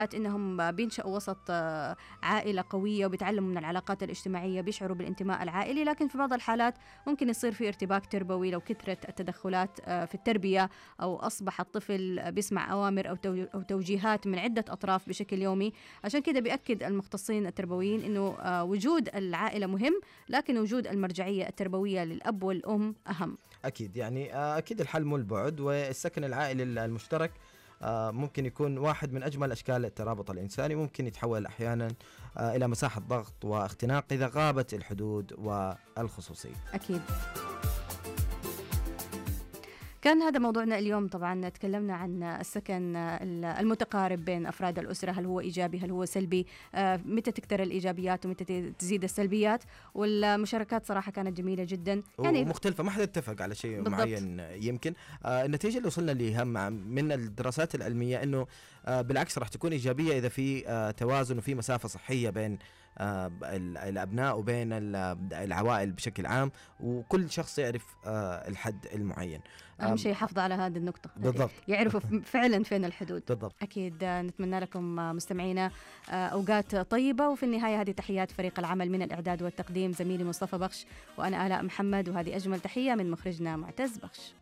إنهم بينشأوا وسط عائلة قوية وبيتعلموا من العلاقات الاجتماعية، بيشعروا بالانتماء العائلي. لكن في بعض الحالات ممكن يصير في ارتباك تربوي لو كثرت التدخلات في التربية، أو أصبح الطفل بيسمع أوامر أو توجيهات من عدة أطراف بشكل يومي. عشان كده بيأكد المختصين التربويين إنه وجود العائلة مهم، لكن وجود المرجعية التربوية للأب والأم أهم. أكيد، يعني أكيد الحل مو البعد، والسكن العائلي المشترك ممكن يكون واحد من أجمل أشكال الترابط الإنساني. ممكن يتحول أحيانا إلى مساحة ضغط واختناق إذا غابت الحدود والخصوصية. أكيد. كان هذا موضوعنا اليوم. طبعا تكلمنا عن السكن المتقارب بين أفراد الأسرة، هل هو إيجابي هل هو سلبي، متى تكتر الإيجابيات ومتى تزيد السلبيات. والمشاركات صراحة كانت جميلة جدا، يعني مختلفة، ما حد اتفق على شيء بالضبط معين. يمكن النتيجة اللي وصلنا لها من الدراسات العلمية أنه بالعكس راح تكون إيجابية إذا في توازن وفي مسافة صحية بين الأبناء وبين العوائل بشكل عام، وكل شخص يعرف الحد المعين. أهم شيء حفظ على هذه النقطة بالضبط. يعرفوا فعلا فين الحدود. بالضبط. أكيد. نتمنى لكم مستمعينا أوقات طيبة، وفي النهاية هذه تحيات فريق العمل من الإعداد والتقديم، زميلي مصطفى بخش وأنا آلاء محمد، وهذه أجمل تحية من مخرجنا معتز بخش.